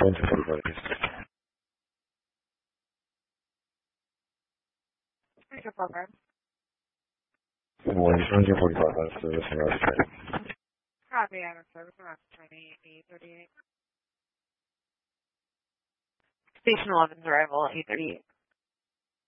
2045 です。 What's your program? 2045 has service around Copy, I have a service around 8:38. Station 11's arrival at 8:38.